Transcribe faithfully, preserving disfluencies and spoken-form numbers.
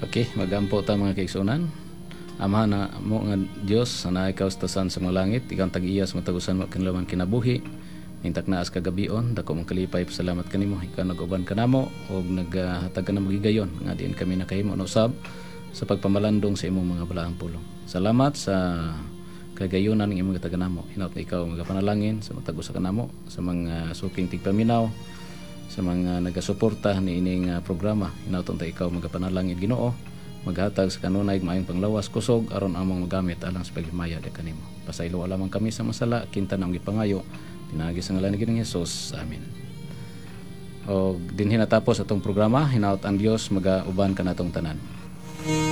Okay, magampo ta mga kaigsunan. Amahan na mo nga Dios na ikaw sa tasan sa mga langit, ikaw tag-iyas matagusan mo kinlaman kinabuhi. Nintak naas kagabion, dako mong kalipay pasalamat kanimo, ikaw nag-uban kanamo og naghatag ka na magigayon nga diin kami nakahimo no sab sa pagpamalandong sa imong mga balaang pulong. Salamat sa kagayunan ng imong gitaganamo. Hinaut na ikaw magapanalangin sa matag usa kanamo sa mga suking tigpaminaw, sa mga nagasuporta ni ining uh, programa. Hinaut ta ikaw magapanalangin Ginoo, maghatag sa kanunay maayong panglawas kusog aron among magamit alang sa paglimaya de kanimo. Pasaylo lamang kami sa masala kinta na gipangayo pinagi sa ngalan ni Ginoong Hesus. Amen. Og dinhi natapos atong programa. Hinaut ang Dios magauban kanatong tanan.